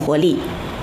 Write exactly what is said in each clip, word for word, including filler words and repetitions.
活力。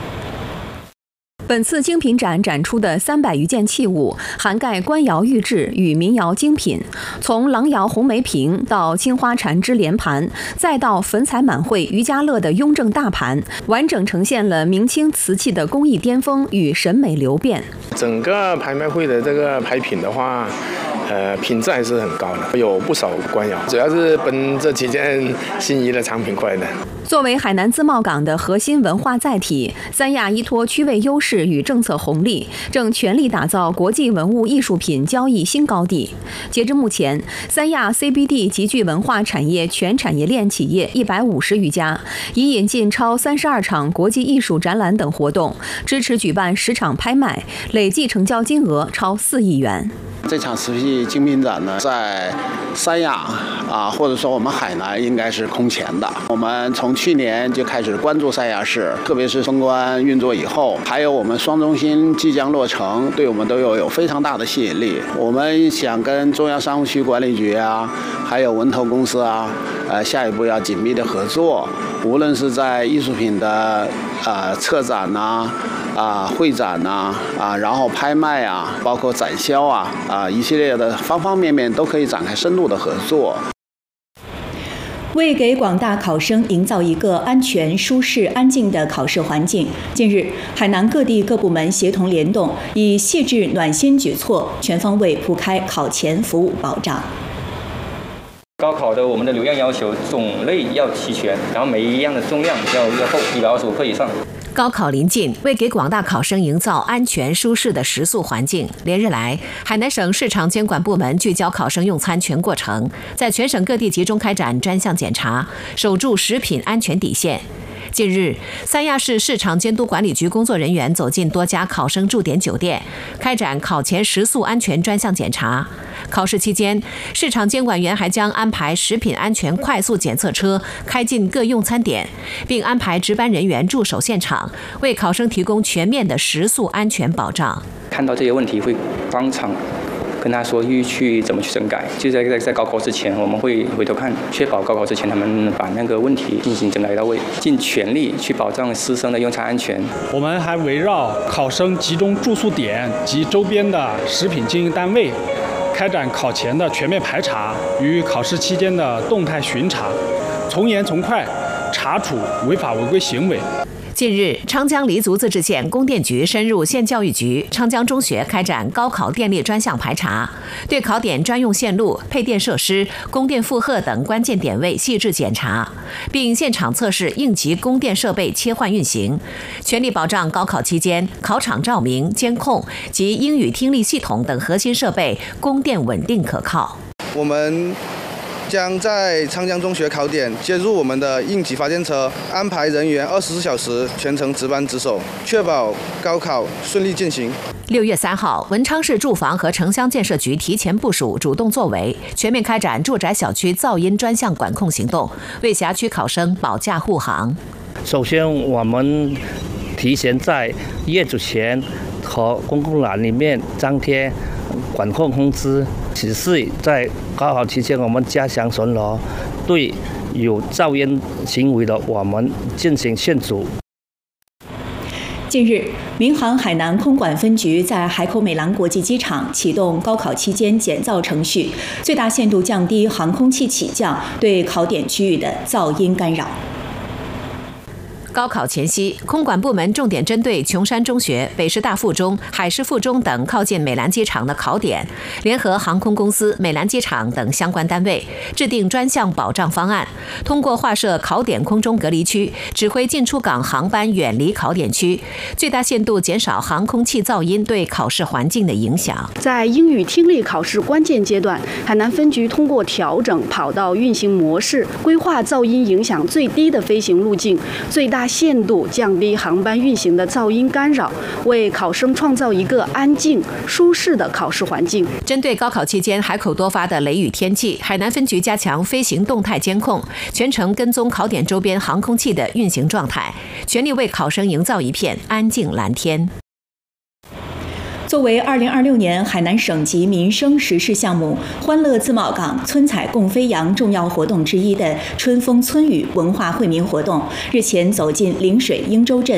本次精品展展出的三百余件器物，涵盖官窑玉制与民窑精品，从郎窑红梅瓶到青花缠枝莲盘，再到粉彩满绘余家乐的雍正大盘，完整呈现了明清瓷器的工艺巅峰与审美流变。 整个拍卖会的这个拍品的话，呃，品质还是很高的，有不少官窑，主要是奔这几件心仪的产品过来的。 作为海南自贸港的核心文化载体，三亚依托区位优势与政策红利，正全力打造国际文物艺术品交易新高地。截至目前，三亚 C B D 集聚文化产业全产业链企业一百五十余家，已引进超三十二场国际艺术展览等活动，支持举办十场拍卖，累计成交金额超四亿元。 这场瓷器精品展呢，在三亚啊，或者说我们海南应该是空前的。我们从去年就开始关注三亚市，特别是封关运作以后，还有我们双中心即将落成，对我们都有有非常大的吸引力。我们想跟中央商务区管理局啊，还有文投公司啊，呃，下一步要紧密的合作，无论是在艺术品的呃策展呐、啊、啊会展呐、啊、啊，然后拍卖啊，包括展销啊。啊，一系列的方方面面都可以展开深度的合作。 为给广大考生营造一个安全、舒适、安静的考试环境，近日，海南各地各部门协同联动，以细致暖心举措，全方位铺开考前服务保障。 高考的我们的流量要求种类要齐全，然后每一样的重量要要够一百二十五克以上。 高考临近，为给广大考生营造安全舒适的食宿环境，连日来，海南省市场监管部门聚焦考生用餐全过程，在全省各地集中开展专项检查，守住食品安全底线。近日，三亚市市场监督管理局工作人员走进多家考生驻点酒店，开展考前食宿安全专项检查。考试期间，市场监管员还将安排食品安全快速检测车开进各用餐点，并安排值班人员驻守现场，为考生提供全面的食宿安全保障。 看到这些问题，会当场跟他说去怎么去整改。就在在在高考之前，我们会回头看，确保高考之前他们把那个问题进行整改到位，尽全力去保障师生的用餐安全。 我们还围绕考生集中住宿点及周边的食品经营单位，开展考前的全面排查与考试期间的动态巡查，从严从快查处违法违规行为。 近日，昌江黎族自治县供电局深入县教育局昌江中学开展高考电力专项排查，对考点专用线路、配电设施、供电负荷等关键点位细致检查，并现场测试应急供电设备切换运行，全力保障高考期间考场照明、监控及英语听力系统等核心设备供电稳定可靠。 我们将在昌江中学考点接入我们的应急发电车，安排人员二十四小时全程值班值守，确保高考顺利进行。 六月三号，文昌市住房和城乡建设局提前部署、主动作为，全面开展住宅小区噪音专项管控行动，为辖区考生保驾护航。 首先，我们提前在业主前和公共栏里面张贴管控通知，此次在高考期间，我们加强巡逻，对有噪音行为的我们进行劝阻。 近日，民航海南空管分局在海口美兰国际机场启动高考期间减噪程序，最大限度降低航空器起降对考点区域的噪音干扰。 高考前夕，空管部门重点针对琼山中学、北师大附中、海事附中等靠近美兰机场的考点，联合航空公司、美兰机场等相关单位，制定专项保障方案，通过划设考点空中隔离区，指挥进出港航班远离考点区，最大限度减少航空器噪音对考试环境的影响。 在英语听力考试关键阶段，海南分局通过调整跑道运行模式，规划噪音影响最低的飞行路径，最大限度降低航班运行的噪音干扰，为考生创造一个安静、舒适的考试环境。 针对高考期间海口多发的雷雨天气，海南分局加强飞行动态监控，全程跟踪考点周边航空器的运行状态，全力为考生营造一片安静蓝天。 作为二零二六年海南省级民生实事项目“欢乐自贸港，村彩共飞扬”重要活动之一的春风村语文化惠民活动，日前走进陵水英洲镇。